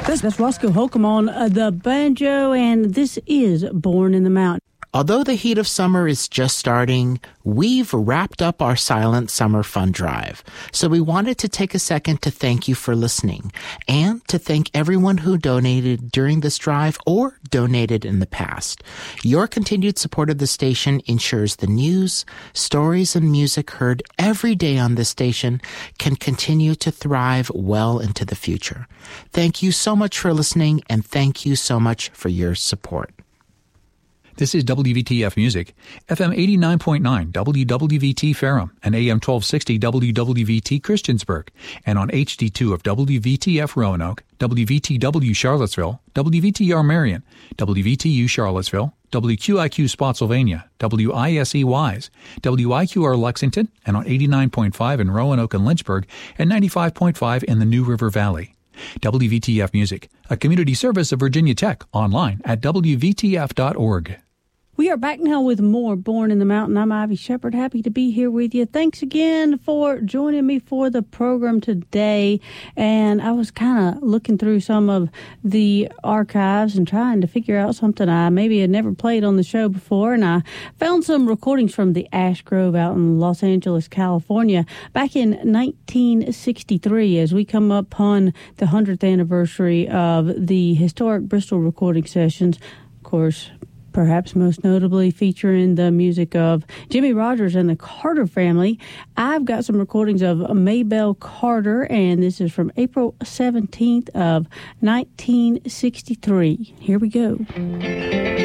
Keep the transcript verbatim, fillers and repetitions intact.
That's, that's Roscoe Holcomb on uh, the banjo, and this is Born in the Mountain. Although the heat of summer is just starting, we've wrapped up our Silent Summer Fund Drive. So we wanted to take a second to thank you for listening and to thank everyone who donated during this drive or donated in the past. Your continued support of the station ensures the news, stories, and music heard every day on this station can continue to thrive well into the future. Thank you so much for listening, and thank you so much for your support. This is W V T F Music, F M eighty-nine point nine W W V T Ferrum and A M twelve sixty W W V T Christiansburg, and on H D two of W V T F Roanoke, W V T W Charlottesville, W V T R Marion, W V T U Charlottesville, W Q I Q Spotsylvania, W I S E Wise, W I Q R Lexington, and on eighty-nine point five in Roanoke and Lynchburg, and ninety-five point five in the New River Valley. W V T F Music, a community service of Virginia Tech, online at W V T F dot org. We are back now with more Born in the Mountain. I'm Ivy Shepard. Happy to be here with you. Thanks again for joining me for the program today. And I was kind of looking through some of the archives and trying to figure out something I maybe had never played on the show before. And I found some recordings from the Ash Grove out in Los Angeles, California, back in nineteen sixty-three, as we come upon the hundredth anniversary of the historic Bristol recording sessions. Of course, perhaps most notably featuring the music of Jimmie Rodgers and the Carter family. I've got some recordings of Maybelle Carter, and this is from April seventeenth of nineteen sixty-three. Here we go.